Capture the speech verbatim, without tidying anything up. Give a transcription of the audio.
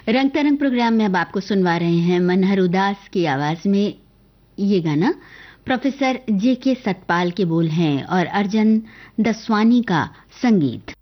रंग तरंग प्रोग्राम में अब आपको सुनवा रहे हैं मनहर उदास की आवाज में ये गाना। प्रोफेसर जे के सतपाल के बोल हैं और अर्जन दसवानी का संगीत।